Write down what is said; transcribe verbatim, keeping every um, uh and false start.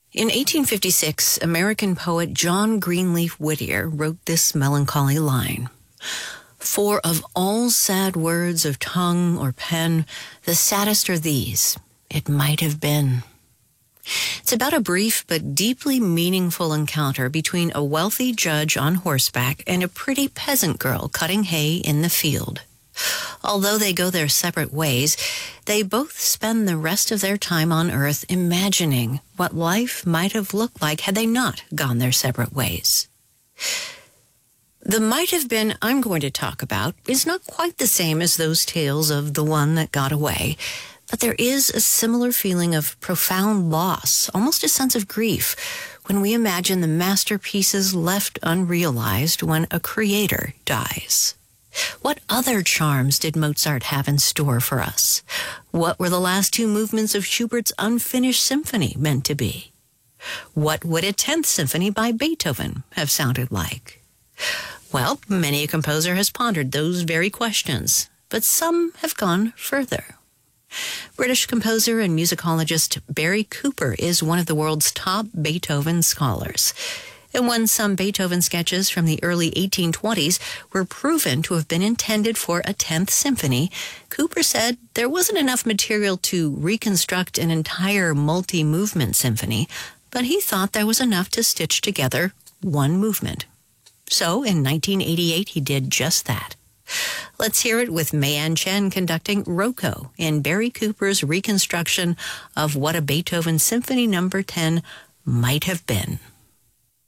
In eighteen fifty-six, American poet John Greenleaf Whittier wrote this melancholy line: "For of all sad words of tongue or pen, the saddest are these, it might have been." It's about a brief but deeply meaningful encounter between a wealthy judge on horseback and a pretty peasant girl cutting hay in the field. Although they go their separate ways, they both spend the rest of their time on Earth imagining what life might have looked like had they not gone their separate ways. The might have been I'm going to talk about is not quite the same as those tales of the one that got away, but there is a similar feeling of profound loss, almost a sense of grief, when we imagine the masterpieces left unrealized when a creator dies. What other charms did Mozart have in store for us? What were the last two movements of Schubert's unfinished symphony meant to be? What would a tenth symphony by Beethoven have sounded like? Well, many a composer has pondered those very questions, but some have gone further. British composer and musicologist Barry Cooper is one of the world's top Beethoven scholars. And when some Beethoven sketches from the early eighteen twenties were proven to have been intended for a tenth symphony, Cooper said there wasn't enough material to reconstruct an entire multi-movement symphony, but he thought there was enough to stitch together one movement. So in nineteen eighty-eight, he did just that. Let's hear it with Mei-Ann Chen conducting Rocco in Barry Cooper's reconstruction of what a Beethoven Symphony Number ten might have been.